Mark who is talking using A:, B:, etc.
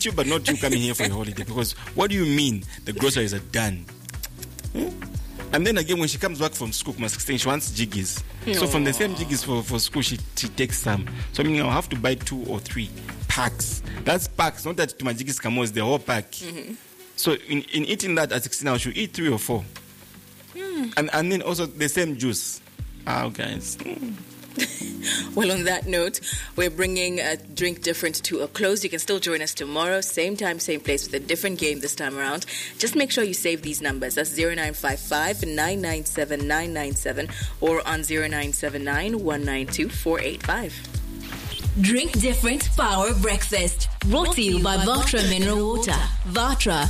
A: eat you, but not you coming here for your holiday. Because what do you mean the groceries are done? And then again, when she comes back from school, my 16, she wants jiggies. So from the same jiggies for school, she takes some. So I mean, I'll have to buy 2 or 3 packs. That's packs, not that my jiggies come out, the whole pack. So in eating that at 16, I should eat 3 or 4. And then also the same juice. Guys.
B: Well, on that note, we're bringing Drink Different to a close. You can still join us tomorrow, same time, same place, with a different game this time around. Just make sure you save these numbers. That's 0955 997 997 or on 0979 192 485.
C: Drink Different Power Breakfast. Brought to you by Vatra Mineral Water. Vatra,